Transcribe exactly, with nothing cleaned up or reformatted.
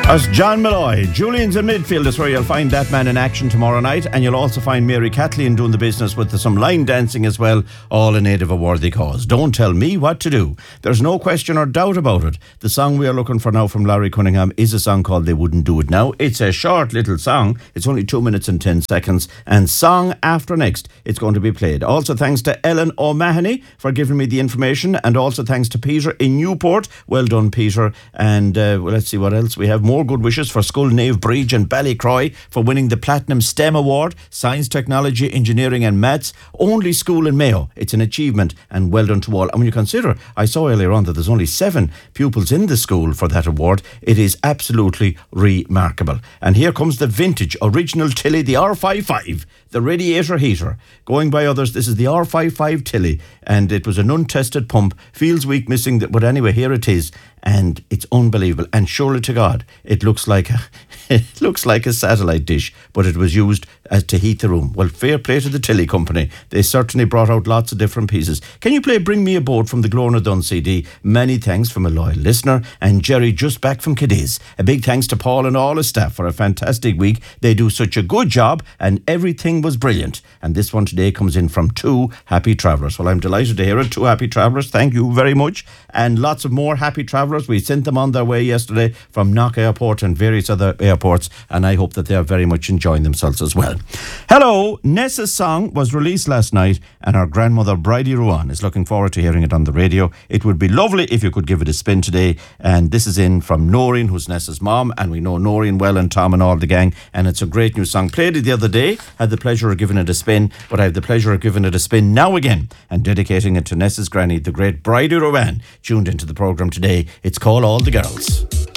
That's John Malloy. Julian's in midfield. That's where you'll find that man in action tomorrow night. And you'll also find Mary Kathleen doing the business with the, some line dancing as well, all in aid of a worthy cause. Don't tell me what to do. There's no question or doubt about it. The song we are looking for now from Larry Cunningham is a song called They Wouldn't Do It Now. It's a short little song. It's only two minutes and ten seconds. And song after next, it's going to be played. Also thanks to Ellen O'Mahony for giving me the information. And also thanks to Peter in Newport. Well done, Peter. And uh, well, let's see what else we have. More good wishes for Skull Nave Bridge and Ballycroy for winning the Platinum STEM Award, Science, Technology, Engineering and Maths. Only school in Mayo. It's an achievement and well done to all. And when you consider, I saw earlier on that there's only seven pupils in the school for that award, it is absolutely remarkable. And here comes the vintage original Tilly, the R fifty-five, the radiator heater. Going by others, this is the R fifty-five Tilly, and it was an untested pump. Feels weak missing, but anyway, here it is. And it's unbelievable. And surely to God, it looks like a, it looks like a satellite dish, but it was used as to heat the room. Well, fair play to the Tilly company. They certainly brought out lots of different pieces. Can you play Bring Me a Boat from the Glona Dunn C D? Many thanks from a loyal listener. And Jerry just back from Cadiz. A big thanks to Paul and all his staff for a fantastic week. They do such a good job and everything was brilliant. And this one today comes in from two happy travellers. Well, I'm delighted to hear it. Two happy travellers. Thank you very much. And lots of more happy travellers. We sent them on their way yesterday from Knock Airport and various other airports, and I hope that they are very much enjoying themselves as well. Hello, Nessa's song was released last night, and our grandmother Bridie Ruan is looking forward to hearing it on the radio. It would be lovely if you could give it a spin today. And this is in from Noreen, who's Nessa's mom, and we know Noreen well and Tom and all the gang, and it's a great new song. Played it the other day, had the pleasure of giving it a spin, but I have the pleasure of giving it a spin now again and dedicating it to Nessa's granny, the great Bridie Ruan, tuned into the programme today. It's called All the Girls.